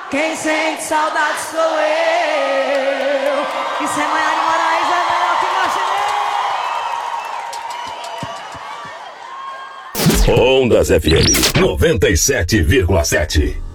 Quem sente saudade sou eu. E sem Maiara de Moraes é melhor que Martinez. Ondas FM 97,7.